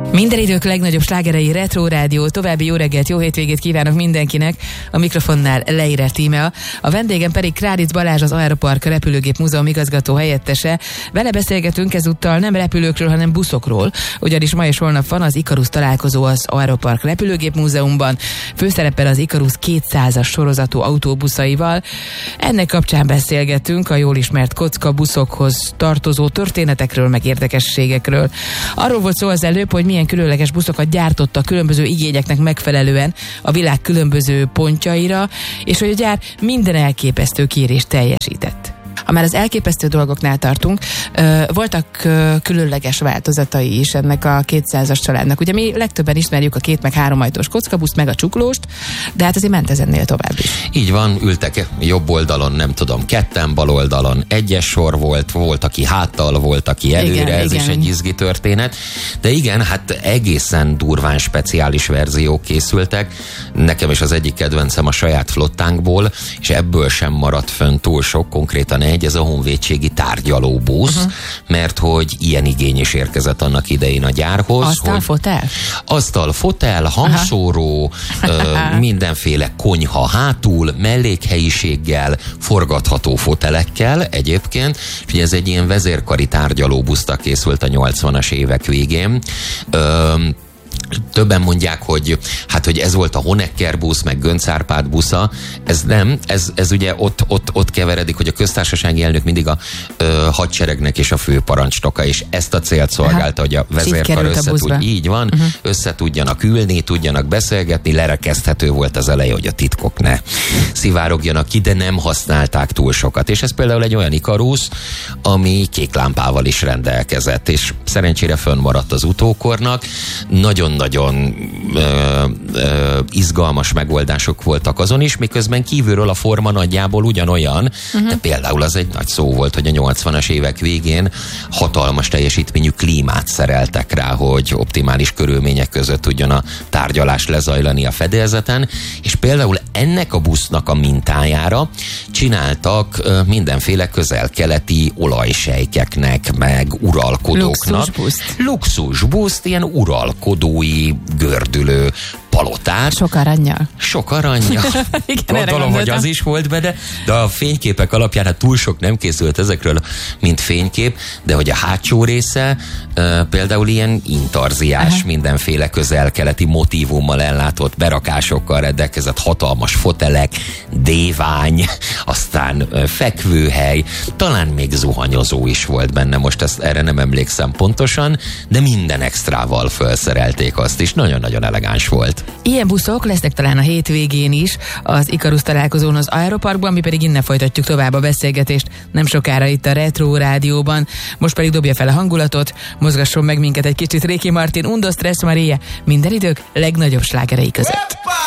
Minden idők legnagyobb slágerei Retro Rádió, további jó reggelt, jó hétvégét kívánok mindenkinek, a mikrofonnál Leire Tímea, a vendégem pedig Krádic Balázs, az Aeropark repülőgép múzeum igazgató helyettese. Vele beszélgetünk ezúttal nem repülőkről, hanem buszokról, ugyanis ma és holnap van az Ikarus találkozó az Aeropark repülőgép múzeumban, főszereppel az Ikarus 200-as sorozatú autóbuszaival. Ennek kapcsán beszélgetünk a jól ismert kockabuszokhoz tartozó történetekről, meg érdekességekről. Arról volt szó az előbb, hogy milyen különleges buszokat gyártottak különböző igényeknek megfelelően a világ különböző pontjaira, és hogy a gyár minden elképesztő kérést teljesített. Ha már az elképesztő dolgoknál tartunk, voltak különleges változatai is ennek a 200-as családnak. Ugye mi legtöbben ismerjük a 2 meg 3 ajtós kockabuszt, meg a csuklóst, de hát azért ment ez ennél tovább is. Így van, ültek jobb oldalon, nem tudom, 2, bal oldalon 1-es sor volt, aki háttal, volt, aki előre, igen, ez igen. is egy izgi történet. De igen, hát egészen durván speciális verziók készültek. Nekem is az egyik kedvencem a saját flottánkból, és ebből sem maradt fönn túl sok, konkrétan ez a honvédségi tárgyalóbusz, mert hogy ilyen igény is érkezett annak idején a gyárhoz. Asztal, fotel, hangszóró, mindenféle konyha hátul, mellékhelyiséggel, forgatható fotelekkel egyébként, és ez egy ilyen vezérkari tárgyalóbuszra készült a 80-as évek végén. Többen mondják, hogy ez volt a Honecker busz, meg Göncz Árpád busza. Ez nem, ez ugye ott keveredik, hogy a köztársasági elnök mindig a hadseregnek és a főparancsnoka, és ezt a célt szolgálta, hogy a vezérkar így van, össze tudjanak ülni, tudjanak beszélgetni, lerekeszthető volt az eleje, hogy a titkok ne szivárogjanak ki, de nem használták túl sokat. És ez például egy olyan Ikarus, ami kék lámpával is rendelkezett, és szerencsére fönnmaradt az utókornak. Nagyon-nagyon izgalmas megoldások voltak azon is, miközben kívülről a forma nagyjából ugyanolyan, de például az egy nagy szó volt, hogy a 80-as évek végén hatalmas teljesítményű klímát szereltek rá, hogy optimális körülmények között tudjon a tárgyalás lezajlani a fedélzeten, és például ennek a busznak a mintájára csináltak mindenféle közel-keleti olajsejkeknek, meg uralkodóknak. Luxusbuszt, ilyen uralkodói, gördülő palotát. Sok aranyjal. Gondolom, hogy az is volt benne, de a fényképek alapján hát túl sok nem készült ezekről, mint fénykép, de hogy a hátsó része például ilyen intarziás, mindenféle közel-keleti motívummal ellátott berakásokkal rendelkezett, hatalmas fotelek, dévány, aztán fekvőhely, talán még zuhanyozó is volt benne, most erre nem emlékszem pontosan, de minden extrával felszerelték azt is, nagyon-nagyon elegáns volt. Ilyen buszok lesznek talán a hétvégén is az Ikarus találkozón az Aeroparkban, mi pedig innen folytatjuk tovább a beszélgetést nem sokára itt a Retro Rádióban. Most pedig dobja fel a hangulatot, mozgasson meg minket egy kicsit Ricky Martin, Undo Stress Maria, minden idők legnagyobb slágerei között.